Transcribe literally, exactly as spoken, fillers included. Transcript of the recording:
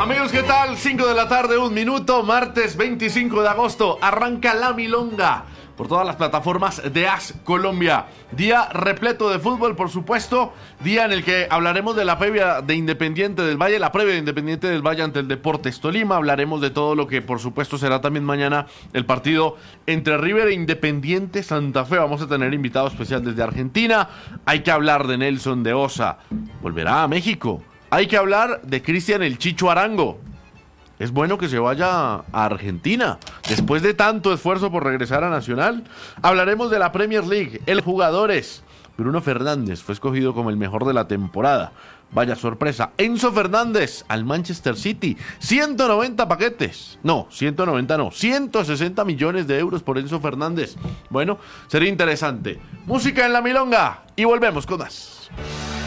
Amigos, ¿qué tal? cinco de la tarde, un minuto, martes veinticinco de agosto, arranca La Milonga por todas las plataformas de AS Colombia. Día repleto de fútbol, por supuesto, día en el que hablaremos de la previa de Independiente del Valle, la previa de Independiente del Valle ante el Deportes Tolima, hablaremos de todo lo que por supuesto será también mañana el partido entre River e Independiente Santa Fe. Vamos a tener invitado especial desde Argentina, hay que hablar de Nelson de Osa, volverá a México. Hay que hablar de Cristian el Chicho Arango. Es bueno que se vaya a Argentina después de tanto esfuerzo por regresar a Nacional. Hablaremos de la Premier League, el jugadores. Bruno Fernández fue escogido como el mejor de la temporada. Vaya sorpresa. Enzo Fernández al Manchester City. ciento noventa paquetes. No, ciento noventa no. ciento sesenta millones de euros por Enzo Fernández. Bueno, sería interesante. Música en La Milonga y volvemos con más.